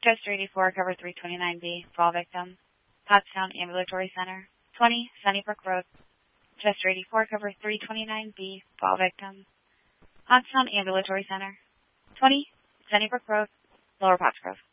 Chester 84, cover 329B, fall victim. Pottstown Ambulatory Center, 20 Sunnybrook Road. Chester 84, cover 329B, fall victim. Pottstown Ambulatory Center, 20 Sunnybrook Road, Lower Pottsgrove.